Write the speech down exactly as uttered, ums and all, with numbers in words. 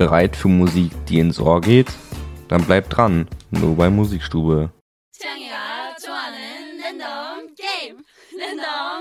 Bereit für Musik, die ins Ohr geht? Dann bleibt dran, nur bei Musikstube. 태양이가 좋아하는 랜덤 게임 랜덤